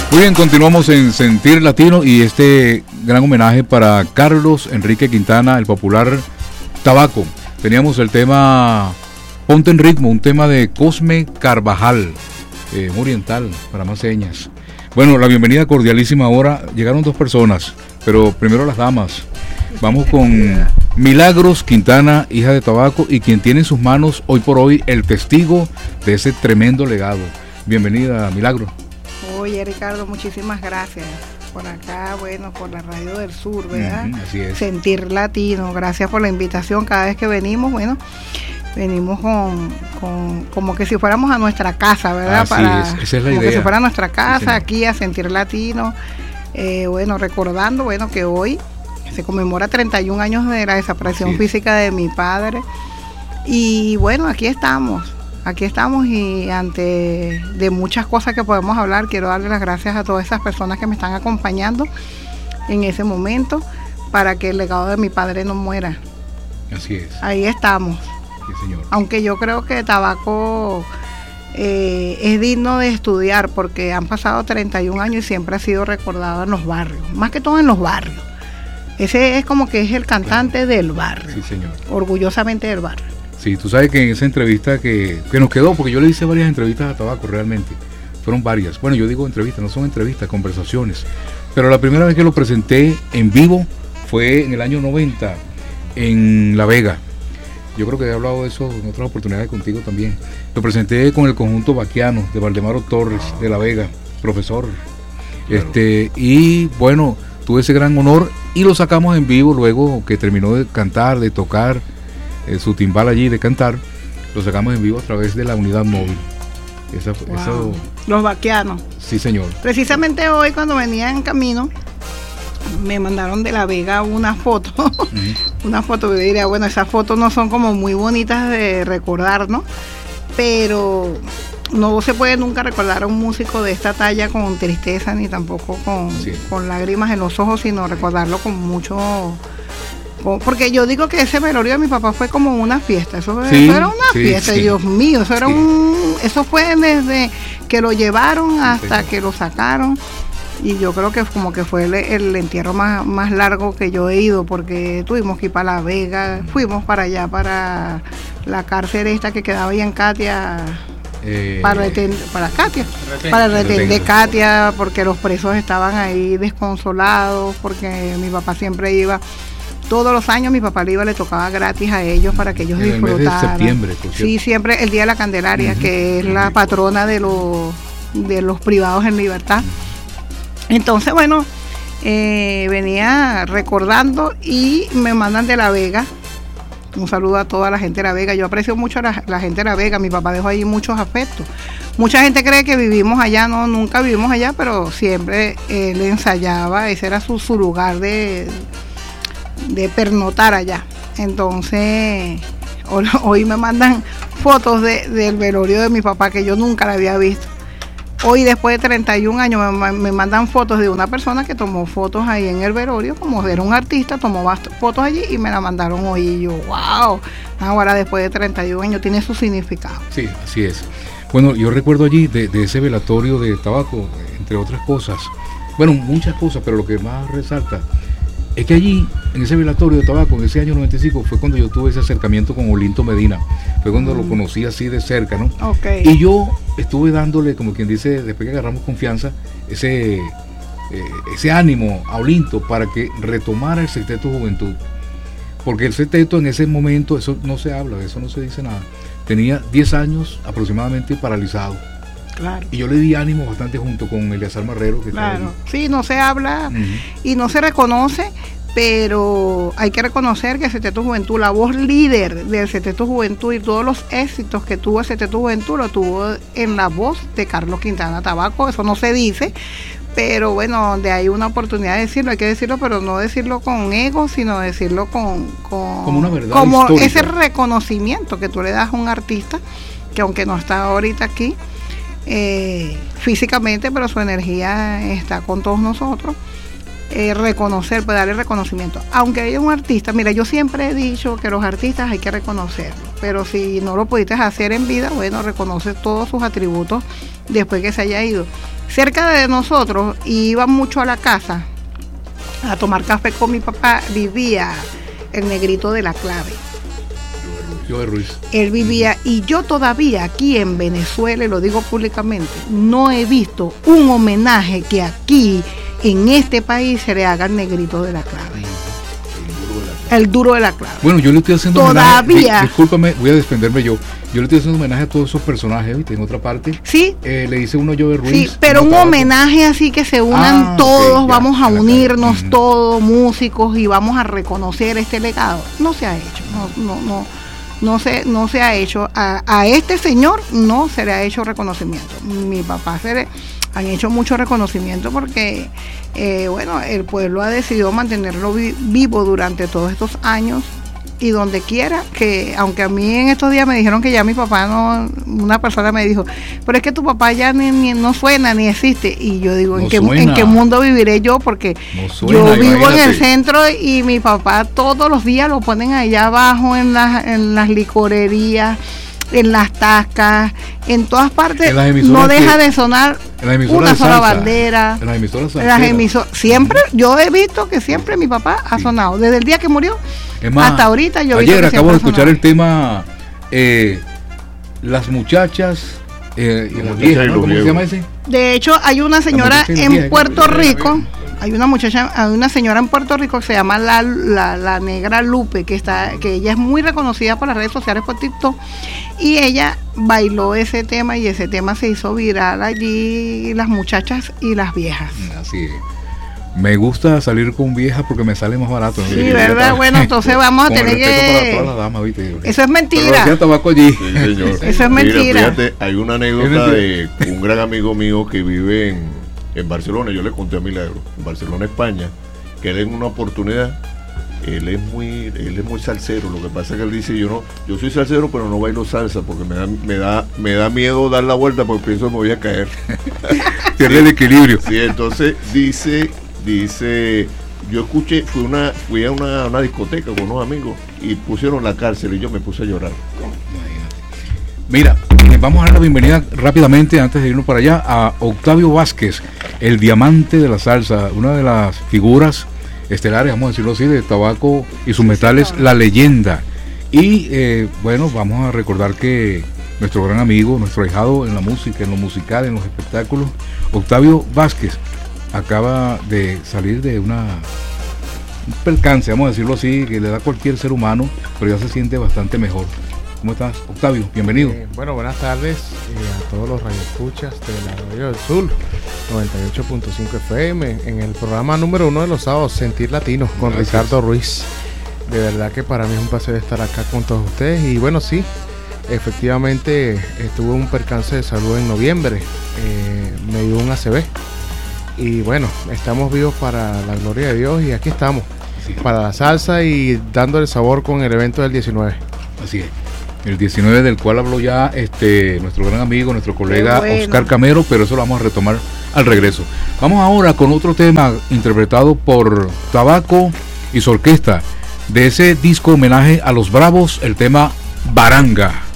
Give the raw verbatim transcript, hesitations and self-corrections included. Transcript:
Muy bien, continuamos en Sentir Latino y este gran homenaje para Carlos Enrique Quintana, el popular Tabaco. Teníamos el tema Ponte en Ritmo, un tema de Cosme Carvajal, eh, oriental, para más señas. Bueno, la bienvenida cordialísima ahora. Llegaron dos personas, pero primero las damas. Vamos con Milagros Quintana, hija de Tabaco, y quien tiene en sus manos hoy por hoy el testigo de ese tremendo legado. Bienvenida, Milagro. Oye, Ricardo, muchísimas gracias por acá, bueno, por la Radio del Sur, ¿verdad? Uh-huh, así es. Sentir Latino, gracias por la invitación. Cada vez que venimos, bueno, venimos con, con como que si fuéramos a nuestra casa, ¿verdad? Así Para, es, esa es la como idea. que si fuera nuestra casa, sí, aquí a Sentir Latino. Eh, bueno, recordando, bueno, que hoy se conmemora treinta y un años de la desaparición física de mi padre. Y bueno, aquí estamos. Aquí estamos y ante de muchas cosas que podemos hablar, quiero darle las gracias a todas esas personas que me están acompañando en ese momento para que el legado de mi padre no muera. Así es. Ahí estamos. Sí, señor. Aunque yo creo que Tabaco eh, es digno de estudiar porque han pasado treinta y un años y siempre ha sido recordado en los barrios, más que todo en los barrios. Ese es como que es el cantante claro. del barrio. Sí, señor. Orgullosamente del barrio. Sí, tú sabes que en esa entrevista que, que nos quedó, porque yo le hice varias entrevistas a Tabaco realmente, fueron varias. Bueno, yo digo entrevistas, no son entrevistas, conversaciones. Pero la primera vez que lo presenté en vivo fue en el año noventa, en La Vega. Yo creo que he hablado de eso en otras oportunidades contigo también. Lo presenté con el conjunto Baquiano de Valdemaro Torres de La Vega, profesor. Claro. Este, y bueno, tuve ese gran honor y lo sacamos en vivo luego que terminó de cantar, de tocar eh, su timbal allí, de cantar. Lo sacamos en vivo a través de la unidad móvil. Esa, wow. eso, Los Baquianos. Sí, señor. Precisamente hoy cuando venía en camino me mandaron de La Vega una foto, uh-huh. una foto, yo diría, bueno, esas fotos no son como muy bonitas de recordar, ¿no? Pero no se puede nunca recordar a un músico de esta talla con tristeza ni tampoco con, sí. con lágrimas en los ojos, sino recordarlo con mucho... Con, porque yo digo que ese velorio de mi papá fue como una fiesta, eso, sí, eso era una sí, fiesta, sí. Dios mío, eso era sí. un... Eso fue desde que lo llevaron hasta sí. que lo sacaron. Y yo creo que como que fue el, el entierro más, más largo que yo he ido, porque tuvimos que ir para La Vega, fuimos para allá, para la cárcel esta que quedaba ahí en Katia, eh, para, reten, para Katia, retén, para el retén de Katia, porque los presos estaban ahí desconsolados, porque mi papá siempre iba, todos los años mi papá le iba, le tocaba gratis a ellos para que ellos en disfrutaran. El mes de septiembre, por cierto. Sí, siempre el Día de la Candelaria, uh-huh. que es la patrona de los, de los privados en libertad. Entonces, bueno, eh, venía recordando y me mandan de La Vega. Un saludo a toda la gente de La Vega. Yo aprecio mucho a la, la gente de La Vega. Mi papá dejó ahí muchos afectos. Mucha gente cree que vivimos allá. No, nunca vivimos allá, pero siempre él ensayaba. Ese era su, su lugar de, de pernotar allá. Entonces, hoy, hoy me mandan fotos de, del velorio de mi papá que yo nunca la había visto. Hoy, después de treinta y un años, me, me mandan fotos de una persona que tomó fotos ahí en el velorio, como era un artista, tomó fotos allí y me la mandaron hoy. Y yo, wow, ahora después de treinta y un años tiene su significado. Sí, así es. Bueno, yo recuerdo allí de, de ese velatorio de Tabaco, entre otras cosas, bueno, muchas cosas, pero lo que más resalta es que allí, en ese velatorio de Tabaco, en ese año noventa y cinco, fue cuando yo tuve ese acercamiento con Olinto Medina. Fue cuando mm. lo conocí así de cerca, ¿no? Okay. Y yo estuve dándole, como quien dice, después que agarramos confianza, ese, eh, ese ánimo a Olinto para que retomara el Sexteto Juventud. Porque el Sexteto en ese momento, eso no se habla, de eso no se dice nada, tenía diez años aproximadamente paralizado. Claro. Y yo le di ánimo bastante junto con Eleazar Marrero. Que claro, sí, no se habla uh-huh. y no se reconoce, pero hay que reconocer que el Sexteto Juventud, la voz líder del Sexteto Juventud y todos los éxitos que tuvo el Sexteto Juventud, lo tuvo en la voz de Carlos Quintana Tabaco. Eso no se dice, pero bueno, donde hay una oportunidad de decirlo, hay que decirlo, pero no decirlo con ego, sino decirlo con, con como una verdad como histórica. Ese reconocimiento que tú le das a un artista, que aunque no está ahorita aquí, Eh, físicamente, pero su energía está con todos nosotros. Eh, reconocer, pues darle reconocimiento. Aunque haya un artista, mira, yo siempre he dicho que los artistas hay que reconocerlos. pero si no lo pudiste hacer en vida, bueno, reconoce todos sus atributos después que se haya ido. Cerca de nosotros, iba mucho a la casa a tomar café con mi papá, vivía el negrito de la clave. Joe Ruiz. Él vivía, y yo todavía aquí en Venezuela, y lo digo públicamente, no he visto un homenaje que aquí en este país se le haga al negrito de la clave. El duro de la clave. Bueno, yo le estoy haciendo todavía homenaje, discúlpame, voy a desprenderme yo. Yo le estoy haciendo homenaje a todos esos personajes, ¿viste? En otra parte. Sí. Eh, le hice uno a Joe Ruiz. Sí, pero un homenaje así que se unan ah, todos, okay, vamos ya, a unirnos uh-huh. todos, músicos, y vamos a reconocer este legado. No se ha hecho, no, no, no, no se, no se ha hecho. A, a este señor no se le ha hecho reconocimiento. Mi papá se le han hecho mucho reconocimiento porque, eh, bueno, el pueblo ha decidido mantenerlo vi- vivo durante todos estos años. Y donde quiera, que aunque a mí en estos días me dijeron que ya mi papá no, una persona me dijo, pero es que tu papá ya ni, ni no suena ni existe, y yo digo, no ¿en, qué, ¿en qué mundo viviré yo? Porque no suena, yo vivo imagínate. En el centro y mi papá todos los días lo ponen allá abajo en las, en las licorerías, en las tascas, en todas partes, en no deja que, de sonar una sola salsa, bandera. En las emisoras las emisor- siempre, yo he visto que siempre mi papá ha sí. sonado, desde el día que murió más, hasta ahorita. Yo ayer acabo de escuchar el tema eh, las muchachas eh, y las viejas, ¿no? ¿Cómo se llama ese? De hecho, hay una señora en viejas, Puerto Rico. Hay una muchacha, hay una señora en Puerto Rico que se llama la, la, la Negra Lupe, que está, que ella es muy reconocida por las redes sociales, por TikTok, y ella bailó ese tema y ese tema se hizo viral allí, las muchachas y las viejas. Así es. Me gusta salir con viejas porque me sale más barato. Sí, ¿no? ¿Verdad? Bueno, entonces vamos a tener que... Para todas las damas, ¿viste? Eso es mentira. Pero tabaco allí. Sí, señor. Eso es mentira. Mira, fíjate, hay una anécdota de un gran amigo mío que vive en, en Barcelona. Yo le conté a Milagro, en Barcelona, España, que él en una oportunidad, él es muy él es muy salsero. Lo que pasa es que él dice, yo no yo soy salsero, pero no bailo salsa porque me da me da me da miedo dar la vuelta porque pienso que me voy a caer. Pierde el equilibrio. Sí, entonces dice dice yo escuché, fui una fui a una, una discoteca con unos amigos y pusieron La Cárcel y yo me puse a llorar. Mira, vamos a dar la bienvenida rápidamente antes de irnos para allá a Octavio Vázquez, el diamante de la salsa, una de las figuras estelares, vamos a decirlo así, de Tabaco y sus metales, la leyenda. Y eh, bueno, vamos a recordar que nuestro gran amigo, nuestro ahijado en la música, en lo musical, en los espectáculos, Octavio Vázquez, acaba de salir de una un percance, vamos a decirlo así, que le da a cualquier ser humano, pero ya se siente bastante mejor. ¿Cómo estás, Octavio? Bienvenido. Eh, bueno, buenas tardes eh, a todos los radioescuchas de la Radio del Sur, noventa y ocho punto cinco F M, en el programa número uno de los sábados, Sentir Latino, con Gracias. Ricardo Ruiz. De verdad que para mí es un placer estar acá con todos ustedes. Y bueno, sí, efectivamente estuve un percance de salud en noviembre, eh, me dio un A C V. Y bueno, estamos vivos para la gloria de Dios y aquí estamos, sí. para la salsa y dándole sabor con el evento del diecinueve. Así es. El diecinueve del cual habló ya este nuestro gran amigo, nuestro colega bueno. Oscar Camero, pero eso lo vamos a retomar al regreso. Vamos ahora con otro tema interpretado por Tabaco y su orquesta, de ese disco homenaje a los Bravos, el tema Baranga.